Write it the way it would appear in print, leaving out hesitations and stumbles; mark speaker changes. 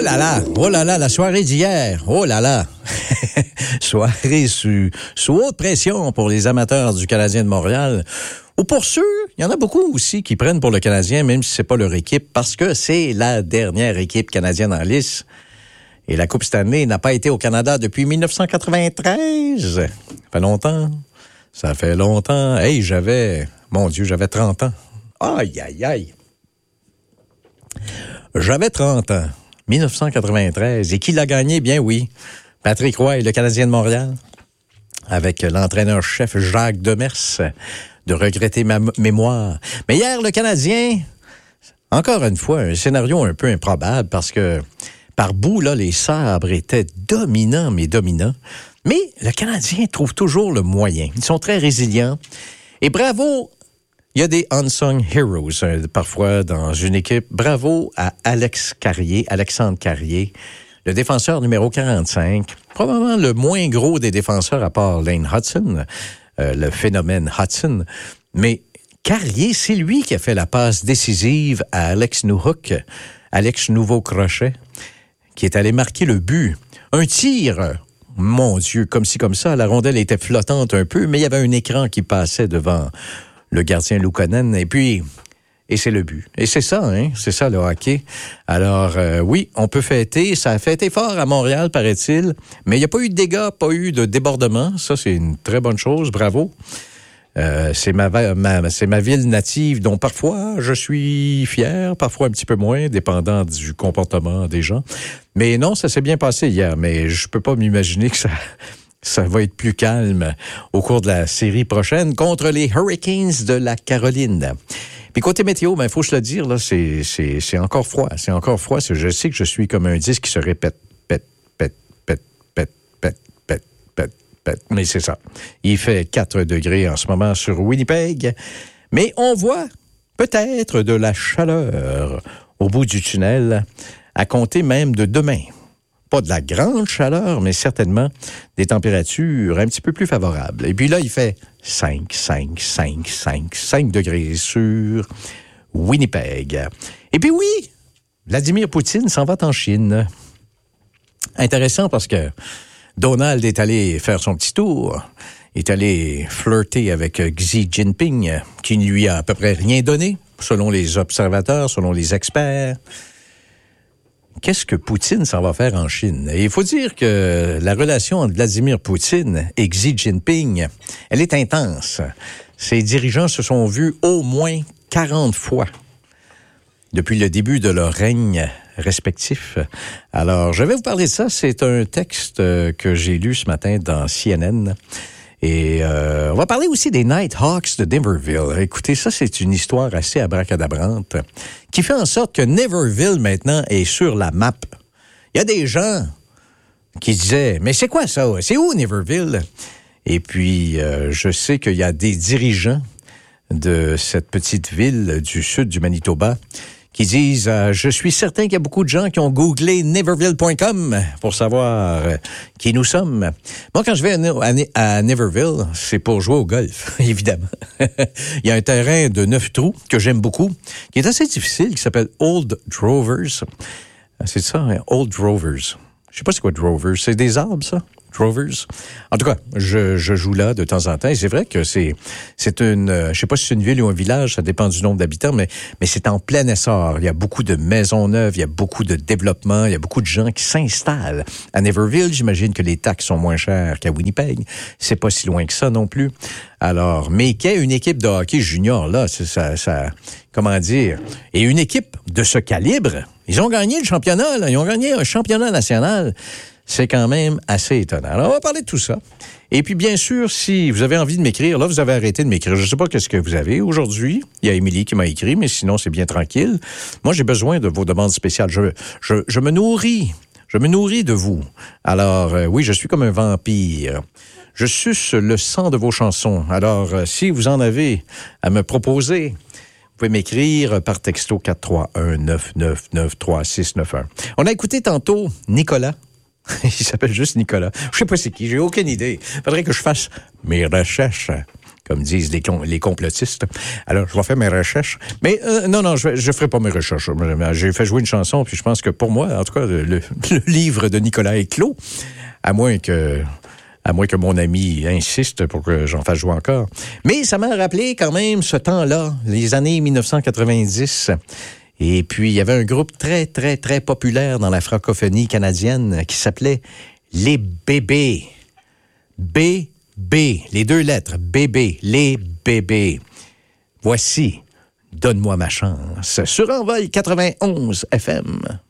Speaker 1: oh là là, la soirée d'hier, oh là là. Soirée sous haute pression pour les amateurs du Canadien de Montréal. Ou pour ceux, il y en a beaucoup aussi qui prennent pour le Canadien, même si c'est pas leur équipe, parce que c'est la dernière équipe canadienne en lice. Et la Coupe Stanley n'a pas été au Canada depuis 1993. Ça fait longtemps. Ça fait longtemps. Hey, j'avais 30 ans. Aïe, aïe, aïe. J'avais 30 ans. 1993. Et qui l'a gagné? Bien oui. Patrick Roy et le Canadien de Montréal. Avec l'entraîneur-chef Jacques Demers. De regretter ma mémoire. Mais hier, le Canadien, encore une fois, un scénario un peu improbable parce que par bout, là, les Sabres étaient dominants, mais dominants. Mais le Canadien trouve toujours le moyen. Ils sont très résilients. Et bravo, il y a des unsung heroes parfois dans une équipe. Bravo à Alexandre Carrier, le défenseur numéro 45, probablement le moins gros des défenseurs à part Lane Hudson, le phénomène Hudson. Mais Carrier, c'est lui qui a fait la passe décisive à Alex Nouveau-Crochet, qui est allé marquer le but. Un tir, mon Dieu, comme ci, comme ça. La rondelle était flottante un peu, mais il y avait un écran qui passait devant le gardien Luukkonen. Et c'est le but. Et c'est ça, hein? C'est ça, le hockey. Alors, oui, on peut fêter. Ça a fêté fort à Montréal, paraît-il. Mais il n'y a pas eu de dégâts, pas eu de débordement. Ça, c'est une très bonne chose. Bravo. C'est ma ville native dont parfois je suis fier, parfois un petit peu moins, dépendant du comportement des gens. Mais non, ça s'est bien passé hier, mais je peux pas m'imaginer que ça va être plus calme au cours de la série prochaine contre les Hurricanes de la Caroline. Puis côté météo, ben faut se le dire, là, c'est encore froid. C'est encore froid. Je sais que je suis comme un disque qui se répète. Mais c'est ça. Il fait 4 degrés en ce moment sur Winnipeg. Mais on voit peut-être de la chaleur au bout du tunnel, à compter même de demain. Pas de la grande chaleur, mais certainement des températures un petit peu plus favorables. Et puis là, il fait 5 degrés sur Winnipeg. Et puis oui, Vladimir Poutine s'en va en Chine. Intéressant parce que Donald est allé faire son petit tour, est allé flirter avec Xi Jinping, qui ne lui a à peu près rien donné, selon les observateurs, selon les experts. Qu'est-ce que Poutine s'en va faire en Chine? Et il faut dire que la relation entre Vladimir Poutine et Xi Jinping, elle est intense. Ces dirigeants se sont vus au moins 40 fois depuis le début de leur règne respectif. Alors, je vais vous parler de ça. C'est un texte que j'ai lu ce matin dans CNN. Et on va parler aussi des Nighthawks de Niverville. Écoutez, ça, c'est une histoire assez abracadabrante qui fait en sorte que Niverville, maintenant, est sur la map. Il y a des gens qui disaient, mais c'est quoi ça? C'est où Niverville? Et puis, je sais qu'il y a des dirigeants de cette petite ville du sud du Manitoba qui disent je suis certain qu'il y a beaucoup de gens qui ont googlé Niverville.com pour savoir qui nous sommes. Moi, quand je vais à Niverville, c'est pour jouer au golf, évidemment. Il y a un terrain de 9 trous que j'aime beaucoup, qui est assez difficile, qui s'appelle Old Drovers. C'est ça, hein? Old Drovers. Je sais pas c'est quoi Drovers. C'est des arbres, ça? Drovers. En tout cas, je joue là de temps en temps. Et c'est vrai que c'est une, je sais pas si c'est une ville ou un village, ça dépend du nombre d'habitants, mais c'est en plein essor. Il y a beaucoup de maisons neuves, il y a beaucoup de développement, il y a beaucoup de gens qui s'installent à Niverville. J'imagine que les taxes sont moins chères qu'à Winnipeg. C'est pas si loin que ça non plus. Alors, mais qu'il y ait une équipe de hockey junior là, ça, comment dire, et une équipe de ce calibre, ils ont gagné le championnat, là. Ils ont gagné un championnat national. C'est quand même assez étonnant. Alors, on va parler de tout ça. Et puis, bien sûr, si vous avez envie de m'écrire, là, vous avez arrêté de m'écrire. Je ne sais pas qu'est-ce que vous avez. Aujourd'hui, il y a Émilie qui m'a écrit, mais sinon, c'est bien tranquille. Moi, j'ai besoin de vos demandes spéciales. Je me nourris. Je me nourris de vous. Alors, oui, je suis comme un vampire. Je suce le sang de vos chansons. Alors, si vous en avez à me proposer, vous pouvez m'écrire par texto 431-999-3691. On a écouté tantôt Nicolas. Il s'appelle juste Nicolas. Je sais pas c'est qui, j'ai aucune idée. Faudrait que je fasse mes recherches comme disent les complotistes. Alors, je vais faire mes recherches. Mais non, je ferai pas mes recherches. J'ai fait jouer une chanson, puis je pense que pour moi, en tout cas, le livre de Nicolas est clos, à moins que mon ami insiste pour que j'en fasse jouer encore. Mais ça m'a rappelé quand même ce temps-là, les années 1990. Et puis, il y avait un groupe très, très, très populaire dans la francophonie canadienne qui s'appelait Les Bébés. B, les 2 lettres, bébé, les bébés. Voici, Donne-moi ma chance, sur Envol 91 FM.